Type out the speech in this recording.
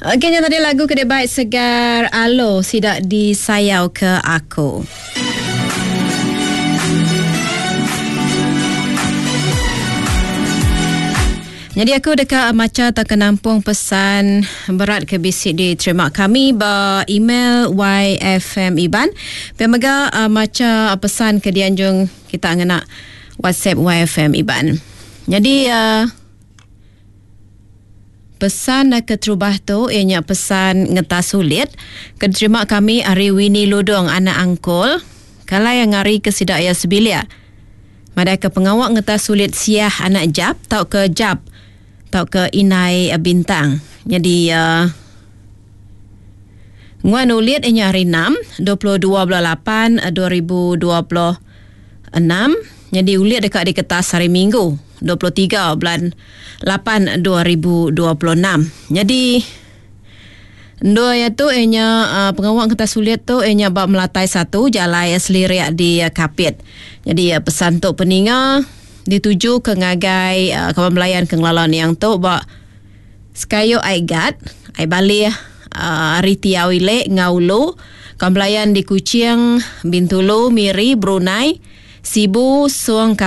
Okey, yang tadi lagu Kedai Baik Segar Alo Sidak Disayau Ke Aku. Jadi aku dekat Maca tak kenampung pesan berat ke bisik di terima kami ba email YFM Iban. Pemaga Maca pesan ke Dianjung kita ngena WhatsApp YFM Iban. Jadi pesan ke terubah tu ianya pesan ngeta sulit ke terima kami Ari Winnie Ludong anak angkol kalau yang ngari ke sidak ya sebilia. Madai ke pengawak ngeta sulit siah anak jap tau ke jap tau ke Inai Bintang. Jadi nguan ulit inya hari 6 22/8/2026. Jadi ulit dekat di kertas hari Minggu 23/8/2026. Jadi dua ya tu inya pengawak kertas ulit tu inya bab melatai satu jalai selirik di Kapit. Jadi pesan tu peninga dituju ke ngagai kawan melayan ke ngelalan yang tu bak sekayo ai gat ai balik Riti Awile Ngaulu kawan melayan di Kuching Bintulu Miri Brunei Sibu Suang